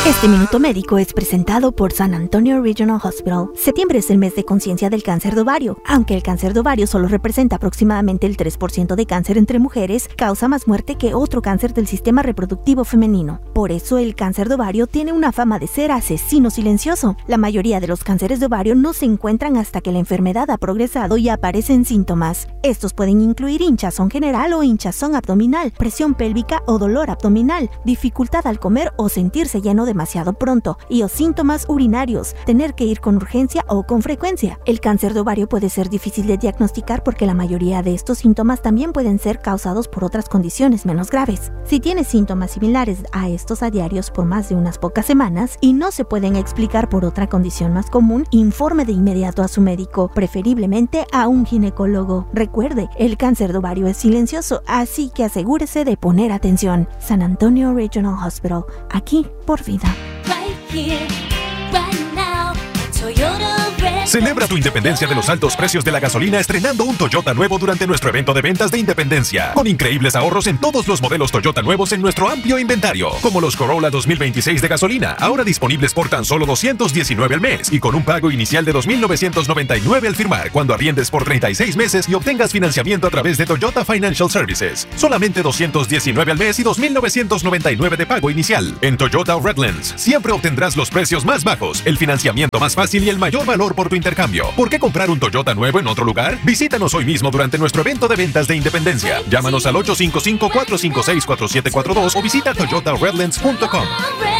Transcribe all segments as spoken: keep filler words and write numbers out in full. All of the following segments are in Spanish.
Este Minuto Médico es presentado por San Antonio Regional Hospital. Septiembre es el mes de conciencia del cáncer de ovario. Aunque el cáncer de ovario solo representa aproximadamente el tres por ciento de cáncer entre mujeres, causa más muerte que otro cáncer del sistema reproductivo femenino. Por eso el cáncer de ovario tiene una fama de ser asesino silencioso. La mayoría de los cánceres de ovario no se encuentran hasta que la enfermedad ha progresado y aparecen síntomas. Estos pueden incluir hinchazón general o hinchazón abdominal, presión pélvica o dolor abdominal, dificultad al comer o sentirse lleno de demasiado pronto y o síntomas urinarios, tener que ir con urgencia o con frecuencia. El cáncer de ovario puede ser difícil de diagnosticar porque la mayoría de estos síntomas también pueden ser causados por otras condiciones menos graves. Si tienes síntomas similares a estos a diarios por más de unas pocas semanas y no se pueden explicar por otra condición más común, informe de inmediato a su médico, preferiblemente a un ginecólogo. Recuerde, el cáncer de ovario es silencioso, así que asegúrese de poner atención. San Antonio Regional Hospital, aquí por vida. Right here, right now, Toyota Red. Celebra tu independencia de los altos precios de la gasolina estrenando un Toyota nuevo durante nuestro evento de ventas de Independencia. Con increíbles ahorros en todos los modelos Toyota nuevos en nuestro amplio inventario. Como los Corolla dos mil veintiséis de gasolina, ahora disponibles por tan solo doscientos diecinueve al mes y con un pago inicial de dos mil novecientos noventa y nueve al firmar cuando arriendes por treinta y seis meses y obtengas financiamiento a través de Toyota Financial Services. Solamente doscientos diecinueve al mes y dos mil novecientos noventa y nueve de pago inicial. En Toyota Redlands siempre obtendrás los precios más bajos, el financiamiento más fácil y el mayor valor por tu intercambio. ¿Por qué comprar un Toyota nuevo en otro lugar? Visítanos hoy mismo durante nuestro evento de ventas de Independencia. Llámanos al ocho cinco cinco, cuatro cinco seis, cuatro siete cuatro dos o visita toyota redlands punto com.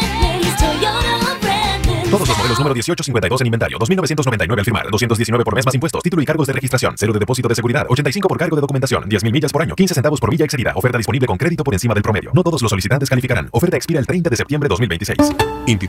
Todos los modelos número dieciocho cincuenta y dos en inventario, dos mil novecientos noventa y nueve al firmar, doscientos diecinueve por mes más impuestos, título y cargos de registración, cero de depósito de seguridad, ochenta y cinco por cargo de documentación, diez mil millas por año, quince centavos por milla excedida, oferta disponible con crédito por encima del promedio. No todos los solicitantes calificarán. Oferta expira el treinta de septiembre de dos mil veintiséis.